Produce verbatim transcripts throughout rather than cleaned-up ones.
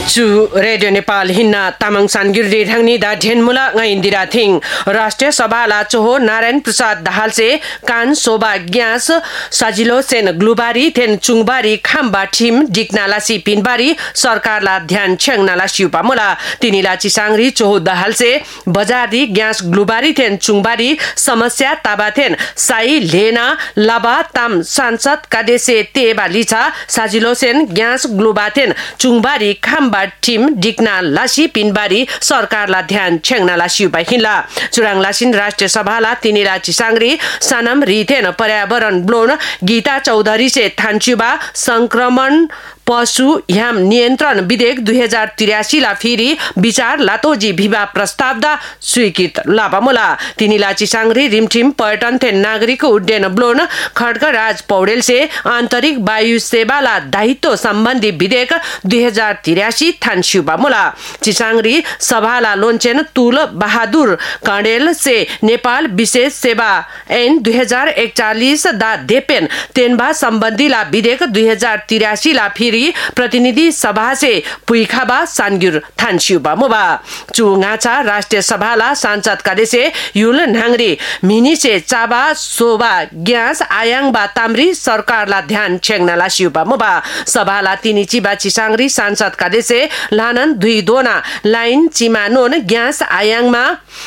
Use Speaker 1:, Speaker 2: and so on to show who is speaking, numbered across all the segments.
Speaker 1: Chu Radio Nepal hinna tamang sangirdi thangni da dhenmula ngai indira thing Rashtriya Sabha la choho Narayan Prasad Dahal se kan soba gyas sajilo sen glubari ten chungbari khamba thim diknala si pinbari sarkar la dhyan chengnala siupa mula tinila chisangri choho Dahal se bajadi gyas glubari ten chungbari समस्या ताबाथेन साई लेना लाबा ताम सांसद कादेसे तेबा लिचा साजिलोसेन gas ग्लुबाथेन चुङबारी खामबा team डिकना लासी पिनबारी सरकारला ध्यान छेंगना लासी बाहिला चुराङ लासिन राष्ट्रिय सभाला तिनीला चिसांग्री सनम रिथेन पर्यावरण blown Gita Chaudhary से थान्चुबा संक्रमण पशु ह्याम नियन्त्रण विधेयक दुई हजार त्रियासी ला फेरि विचार लातोजी भिवा प्रस्ताव दा स्वीकृत लाबामुला तिनीला चिसांग्री रिमठिम पर्यटन थे नागरिक उड्डयन ब्लोन खड्गराज पौडेल से आन्तरिक वायु सेवाला दायित्व सम्बन्धी विधेयक दुई हजार त्रियासी थान्स्युबामुला चिसांग्री सभाला लोन्चेन तुल बहादुर कणेल से नेपाल विशेष सेवा ऐन दुई हजार एकचालीस दा देपेन तेनबा सम्बन्धी ला विधेयक दुई हजार त्रियासी ला फेरि प्रतिनिधि सभा से पुइखाबा सानगिर थान्स्युबा मुबा चुङाचा राष्ट्रिय सभाला सांसद कादेसे युल नांगरी मिनी से चाबा सोबा ग्यास आयांगबा ताम्री सरकारला ध्यान छेंगनाला सिउबा मुबा सभाला तिनी चिबा चिसांग्री सांसद कादेसे लानन दुई दोना लाइन चिमानोन ग्यास आयांगमा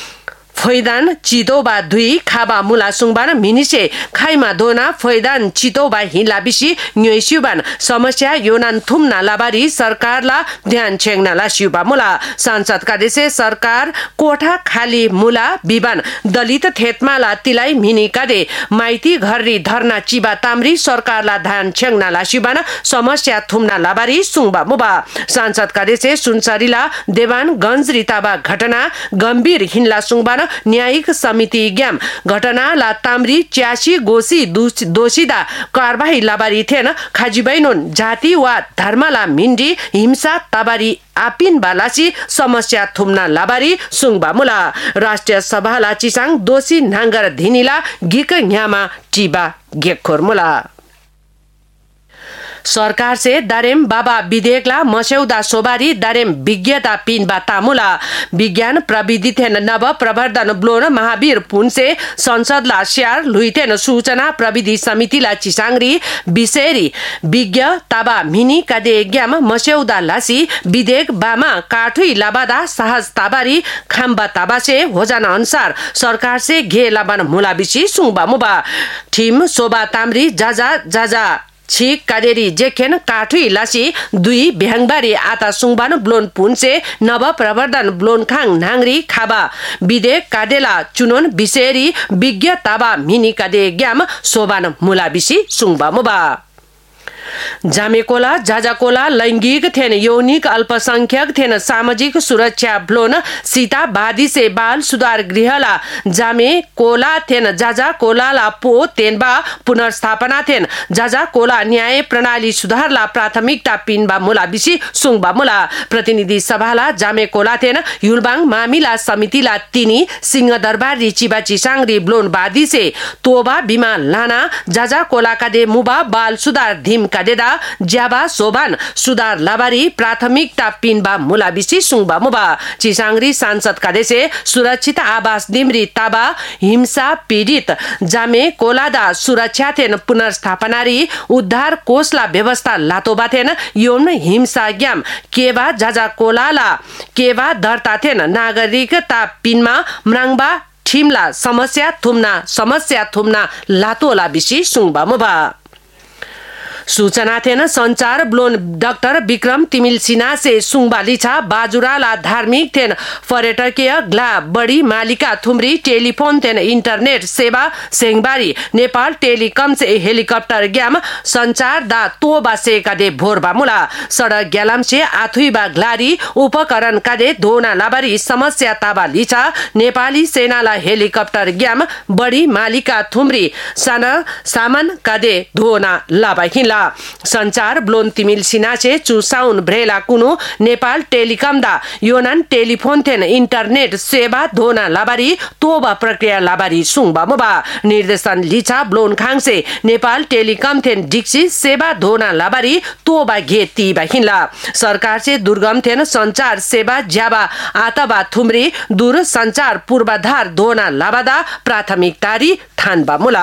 Speaker 1: फैदान चितोबा दुई खाबा मुला सुङबान मिनिसे खाइमा दोना फैदान चितोबा हिलाबिसी न्योइस्युबान समस्या योनान थुमना लाबारी सरकारला ध्यान छेंगनाला सिउबा मुला सांसद कादेसे सरकार कोठा खाली मुला बिबान दलित थेतमाला तिलाई मिनी कादे माइती घररी धरना चिबा ताम्री सरकारला ध्यान छेंगनाला सिउबान समस्या थुमना लाबारी सुङबा मुबा सांसद कादेसे सुनसरीला देवान गंज रिताबा घटना गम्भीर हिनला सुङबान न्यायिक समिति ग्याम घटना ला ताम्री च्यासी गोसी दोषीदा कारबाही लाबारी थेन खाजिबैनोन जाति वा धर्मला मिन्डी हिंसा ताबारी आपिन बालासी समस्या थुम्ना लाबारी सुङबा मुला राष्ट्रिय सभाला चिसाङ दोषी नांगर धिनिला गिक न्यामा टिबा गेखोर मुला सरकार से दारेम बाबा विधेयकला मस्यौदा सोबारी दारेम विज्ञता पिनबा तामुला विज्ञान प्रविधि थेन नव प्रवर्धन ब्लोन महावीर पुनसे संसदला स्यार लुइथेन सूचना प्रविधि समितिला चिसांग्री विषयरी विज्ञ ताबा मिनी कादे ग्याम मस्यौदा लासी विधेयक बामा काठुई लाबादा सहज ताबारी खाम्बा ताबासे होजान अनुसार सरकार से घे लाबान मुलाबिसी सुङबा मुबा ठिम सोबा ताम्री जाजा जाजा छिक कादेरी जेखेन काठुई लासी दुई भ्याङबारी आता सुङबान ब्लोन पुनसे नव प्रवर्धन ब्लोन खाङ नांगरी खाबा विधेयक कादेला चुनोन विषयरी विज्ञ ताबा मिनी कादे ग्याम सोबान मुलाबिसी सुङबा मुबा जामेकोला जाजाकोला लैंगिक थेन यौनिक अल्पसंख्यक थेन सामाजिक सुरक्षा ब्लोन सीतावादी से बाल सुधार गृहला जामे कोला थेन जाजा कोला पो तेनबा पुनर्स्थापना थेन जाजा कोला न्याय प्रणाली सुधारला प्राथमिकता पिनबा मुला बिसी सुङबा मुला प्रतिनिधि सभाला जामे कोला थेन युलबाङ मामिला समितिला तिनी सिंहदरबार रिचिबा चिसांग्री ब्लोन बादी से तोबा बिमा लाना जाजा कोला कादे मुबा बाल सुधार धिम कादेदा ज्याबा सोबान सुधार लाबारी प्राथमिकता पिनबा मुलाबिसी सुङबा मुबा चिसांग्री सांसद कादेसे सुरक्षित आवास दिमरी ताबा हिंसा पीडित जामे कोलादा सुरक्षा थेन पुनर्स्थापनारी उद्धार कोषला व्यवस्था लातोबा थेन यौन हिंसा ग्याम केवा जाजा कोलाला केवा दर्ता थेन नागरिकता पिनमा म्राङबा ठिमला समस्या थुम्ना समस्या थुम्ना लातोला बिसी सुङबा मुबा सूचना थेन संचार ब्लोन डाक्टर विक्रम तिमिल सिन्हा से सुङबालिछा बाजुराला धार्मिक थेन पर्यटकीय ग्ला बड़ी मालिका थुम्री टेलिफोन थेन इंटरनेट सेवा सेङबारी नेपाल टेलिकम से हेलिकप्टर ग्याम संचार दा तोबा से कादे भोरबा मुला सडक ग्यालाम से आथुइबा ग्लारी उपकरण कादे धोना लाबारी समस्या ताबा लिछा नेपाली सेनाला हेलिकप्टर ग्याम बड़ी मालिका थुम्री साना सामान कादे धोना लाबा हिला मुला संचार ब्लोन तिमिल सिनाचे चु साउन भ्रेला कुनु नेपाल टेलिकम दा योनान टेलिफोन थेन इंटरनेट सेवा धोना लाबारी तोबा प्रक्रिया लाबारी सुङबा मुबा निर्देशन लिचा ब्लोन खाङसे नेपाल टेलिकम थेन डिक्सी सेवा धोना लाबारी तोबा घेती बाहिनला सरकार से दुर्गम थेन संचार सेवा ज्याबा आताबा थुमरी दूर संचार पूर्वाधार धोना लाबादा प्राथमिकतारी ठानबा मुला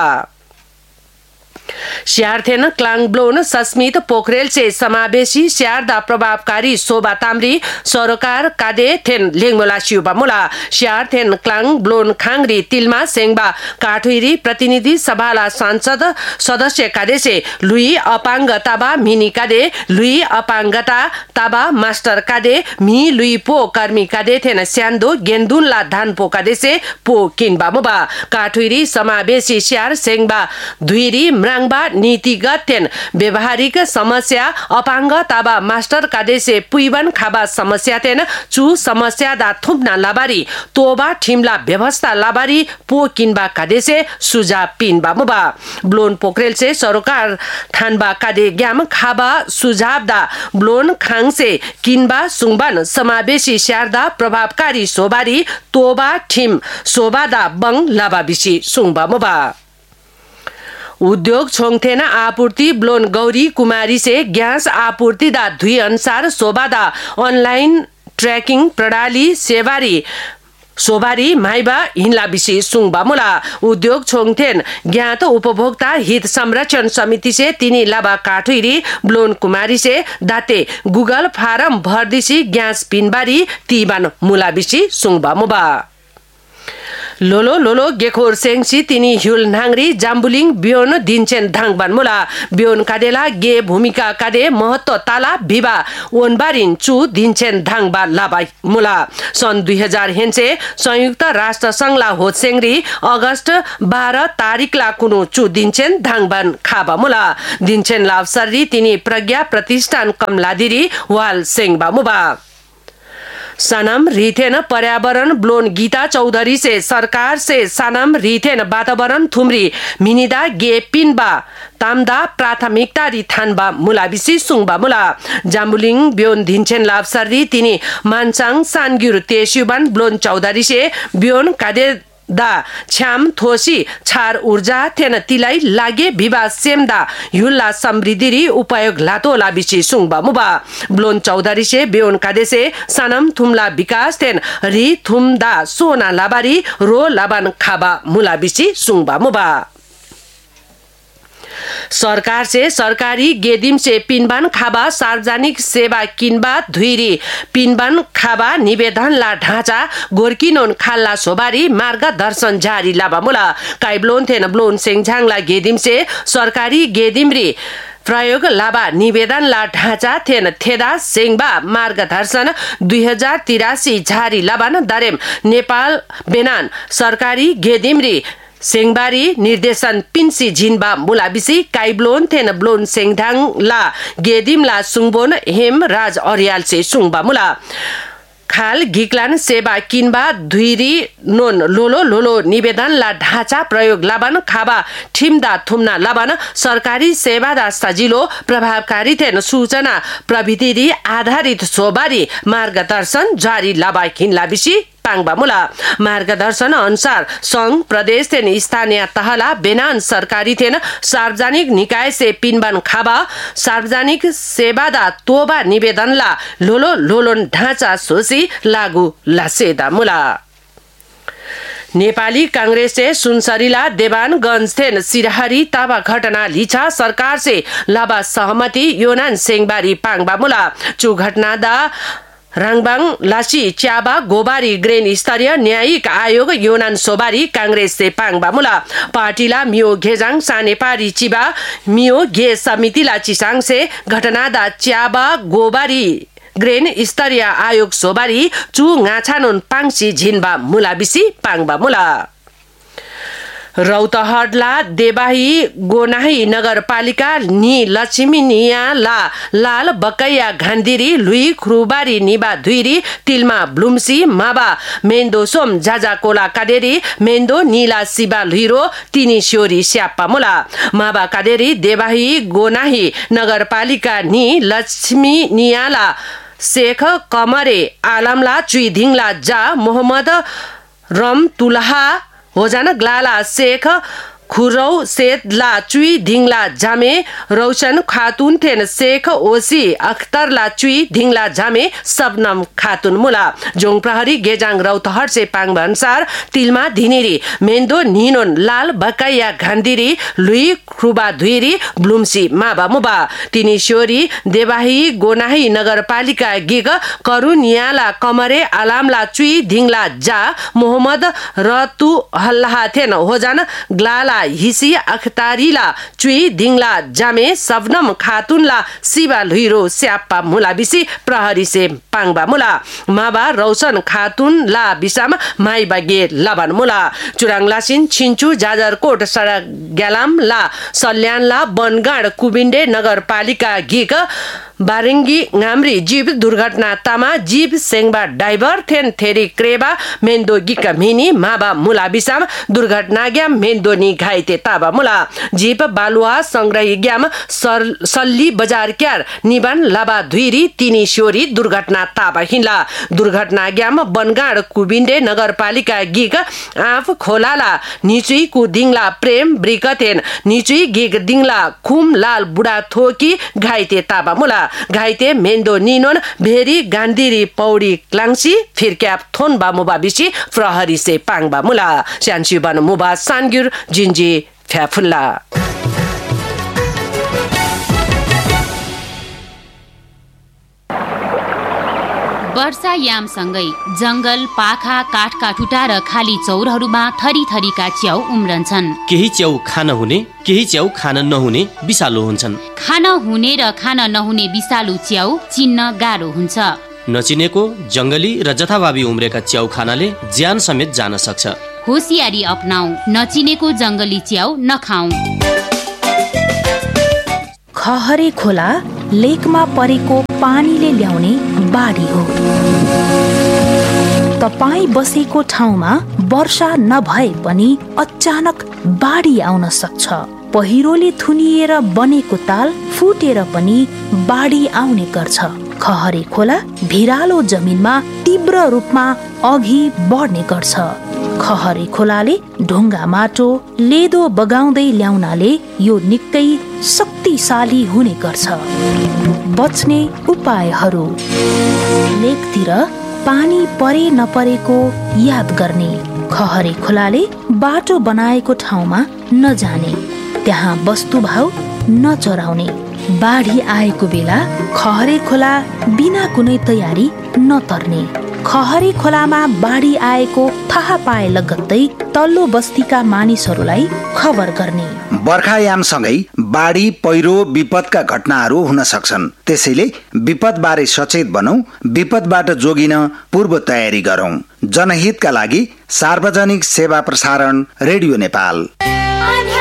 Speaker 1: स्यार्थेन क्लाङ ब्लोन सस्मित पोखरेल से समावेशी स्यार्दा प्रभावकारी शोभा ताम्री सरोकार कादे थेन लेङमोला शिउबा मुला स्यार्थेन क्लाङ ब्लोन खाङरी तिलमा सेङबा काठुइरी प्रतिनिधि सभाला सांसद सदस्य कादे से लुई अपाङ्ग ताबा मिनी कादे लुई अपाङ्गता ताबा मास्टर कादे मी लुई पो कर्मी कादे थेन स्यान्दो गेन्दुनला धान पो कादे से पो किनबा मुबा काठुइरी समावेशी स्यार सेङबा धुइरी म्राङबा नीतिगत थेन व्यवहारिक समस्या अपाङ्ग ताबा मास्टर कादेसे पुइबन खाबा समस्या थेन चु समस्या दा थुप्ना लाबारी तोबा ठिमला व्यवस्था लाबारी पो किनबा कादेसे सुझाव पिनबा मुबा ब्लोन पोखरेल से सरोकार ठानबा कादे ग्याम खाबा सुझाव दा ब्लोन खाङसे किनबा सुङबान समावेशी स्यारदा प्रभावकारी सोबारी तोबा ठिम सोबादा बङ लाबाबिसी सुङबा मुबा उद्योग छोङथेन आपूर्ति ब्लोन गौरी कुमारी से ग्यास आपूर्ति दा धुई अनुसार सोबादा ऑनलाइन ट्रैकिंग प्रणाली सेवारी सोबारी माइबा हिन्ला बिसी सुङबा मुला उद्योग छोङथेन ज्ञात उपभोक्ता हित संरक्षण समिति से तिनी लाबा काठुइरी ब्लोन कुमारी से दाते गूगल फारम भरदिसी ग्यास पिनबारी तीबान मुला बिसी सुङबा मुबा लोलो लोलो गेखोर सेङसी तिनी ह्युल नाङरी जाम्बुलिङ बियोन दिन्छेन धाङबान मुला बियोन कादेला गे भूमिका कादे महत्व ताला भिबा ओनबारिन चु दिन्छेन धाङबा लाबा मुला सन् दुई हजार हेन्से संयुक्त राष्ट्र संघला होसेङरी अगस्त बाह्र तारिकला कुनु चु दिन्छेन धाङबान खाबा मुला दिन्छेन लाभसरी तिनी प्रज्ञा प्रतिष्ठान कमलादिरी वाल सेङबा मुबा सनम रिथेन पर्यावरण ब्लोन गीता चौधरी से सरकार से सनम रिथेन वातावरण थुमरी मिनिदा गे पिनबा तामदा प्राथमिकता रि थानबा मुलाबिसी सुङबा मुला जाम्बुलिङ बियोन धिन्छेन लाभसरी तिनी मानसाङ सानगिर तेसिबान ब्लोन चौधरी से बियोन कादे दा छ्याम थोसी छार ऊर्जा थेन तिलाई लागे विवा सेमदा युल्ला समृद्धि उपयोग लातो लाबिसी सुङबा मुबा ब्लोन चौधरी से बेउन कादेसे सनम थुमला विकास थेन रि थुमदा सोना लाबारी रो लाबान खाबा मुलाबिसी सुङबा मुबा सरकार से सरकारी गेदिम से पिनबान खाबा सार्वजनिक सेवा किनबा धुइरी पिनबान खाबा निवेदन ला ढाँचा गोर्किनोन खाल्ला सोबारी मार्गदर्शन जारी लाबा मुला काइब्लोन थेन ब्लोन सेङझाङला गेदिम से सरकारी गेदिमरी प्रयोग लाबा निवेदन ला ढाँचा थेन थेदा सेङबा मार्गदर्शन दुई हजार तिरासी झारी लाबान दारेम नेपाल बेनान सरकारी गेदिमरी सेङबारी निर्देशन पिन्सी झिनबा मुलाबिसी काइब्लोन थेन ब्लोन सेङधाङ ला गेदिम ला सुङबोन हेम राज अरियाल से सुङबा मुला खाल गिक्लान सेवा किनबा धुइरी नोन लोलो लोलो निवेदन ला ढाँचा प्रयोग लाबान खाबा ठिमदा थुम्ना लाबान सरकारी सेवादा सजिलो प्रभावकारी थेन सूचना प्रविधि आधारित सोबारी मार्गदर्शन जारी लाबा किनला बिसी पाङबा मुला मार्गदर्शन अनुसार संघ प्रदेश थेन स्थानीय तहला बेनान सरकारी थेन सार्वजनिक निकाय से पिनबान खाबा सार्वजनिक सेवादा तोबा निवेदनला लोलो लोलोन ढाँचा सोसी लागू लासेदा मुला नेपाली कांग्रेस से सुनसरीला देवानगंज थेन सिरहरी ताबा घटना लिछा सरकार से लाबा सहमति योनान सेङबारी पाङबा मुला चु घटना दा राङबाङ लासी च्याबा गोबारी ग्रेन स्तरीय न्यायिक आयोग योनान सोबारी कांग्रेस से पाङबा मुला पार्टीला मियो घेजाङ सानेपारी चिबा मियो घे समितिला चिसाङ से घटना दा च्याबा गोबारी ग्रेन स्तरीय आयोग सोबारी चु गाछानोन पाङसी झिनबा मुलाबिसी पाङबा मुला रौतहटला देबाही गोनाही नगरपालिका नि लक्ष्मी निया ला लाल बकैया घान्दिरी लुई खुरुबारी निबा धुइरी तिलमा ब्लुम्सी माबा मेन्दो सोम जाजा कोला काडेरी मेन्दो नीला सिबा लुइरो तिनी स्योरी स्याप्पा मुला माबा काडेरी देबाही गोनाही नगरपालिका नि लक्ष्मी नियाला शेख कमरे आलमला चुइधिङला जा मोहम्मद रम तुलहा होजान ग्लाला शेख खुरौ सेदला चुई धिङला जामे रौशन खातुन थेन शेख ओसी अख्तरला चुई धिङला जामे सबनम खातुन मुला जोङ प्रहरी गेजाङ रौतहट से पाङ अनुसार तिलमा धिनेरी मेन्दो निनोन लाल बकाइया घान्दिरी लुई खुबा धुइरी ब्लुम्सी माबा मुबा तिनी स्योरी देबाही गोनाही नगरपालिका गिग करुनियाला कमरे आलामला चुई धिङला जा मोहम्मद रतु हल्लाह थेन होजान ग्लाला हिसी अख्तारीला चुई धिङला जामे सबनम खातुनला सिबा लुइरो स्याप्पा मुला बिसी प्रहरी से पाङबा मुला माबा रौशन खातुनला बिसामा माई बागे लबन मुला चुराङलासिन छिन्चु जाजरकोट सडक ग्यालाम ला सल्यानला बनगाड कुबिन्डे नगरपालिका गिग बारेङ्गी ngaम्री जीव दुर्घटना तामा जीव सेङबा ड्राइभर थेन थेरी क्रेबा मेन्दो गिका मिनी माबा मुला बिसाम दुर्घटना ग्याम मेन्दो नि घाइते ताबा मुला जीव बालुवा संग्रही ग्याम सल्ली बजार क्यार निबान लाबा धुइरी तिनी स्योरी दुर्घटना ताबा हिला दुर्घटना ग्याम बनगाड कुबिन्डे नगरपालिका गिग आफ खोलाला निचुई कु दिङला प्रेम ब्रिकथेन निचुई गिग दिङला खुम लाल बुढा थोकी घाइते ताबा मुला घाइते मेन्दो निनोन भेरी गान्धीरी पौडी क्लाङसी फिरक्याप थोन बा मुबा बिसी प्रहरी से पाङबा मुला स्यान्सी बन मुबा सानगिर जिन्जी फ्याफुल्ला
Speaker 2: वर्षा यामसँगै जंगल पाखा काठका टुटा र खाली चौरहरूमा थरी थरीका च्याउ उम्रन्छन्।
Speaker 3: केही च्याउ खान हुने केही च्याउ खान नहुने विषालु हुन्छन्।
Speaker 2: खान हुने र खान नहुने विषालु च्याउ चिन्न गाह्रो हुन्छ।
Speaker 3: नचिनेको जंगली र जथाभावी उम्रेका च्याउ खानाले ज्यान समेत जान सक्छ।
Speaker 2: होसियारी अपनाऊ, नचिनेको जंगली च्याउ नखाऊ।
Speaker 4: खहरे खोला लेकमा परेको पानीले ल्याउने बाढी हो। तपाई बसेको ठाउँमा वर्षा नभए पनि अचानक बाढी आउन सक्छ। पहिरोले थुनिएर बनेको ताल फुटेर पनि बाढी आउने गर्छ। खहरे खोला भिरालो जमिनमा तीव्र रूपमा अघि बढ्ने गर्छ। खहरे खोलाले ढुङ्गा माटो लेदो बगाउँदै ल्याउनाले यो निकै शक्तिशाली हुने गर्छ। बच्ने उपायहरू: लेकतिर पानी परे नपरेको याद गर्ने। खहरे खोलाले बाटो बनाएको ठाउँमा नजाने। त्यहाँ वस्तुभाउ नचराउने। बाढी आएको बेला खहरे खोला बिना कुनै तयारी नतर्ने। खहरे खोलामा बाढी आएको थाहा पाए लगत्तै तल्लो बस्तीका मानिसहरूलाई खबर गर्ने।
Speaker 5: बर्खायामसँगै बाढी पहिरो विपदका घटनाहरू हुन सक्छन्। त्यसैले विपदबारे सचेत बनौं, विपदबाट जोगिन पूर्व तयारी गरौं। जनहितका लागि सार्वजनिक सेवा प्रसारण रेडियो नेपाल।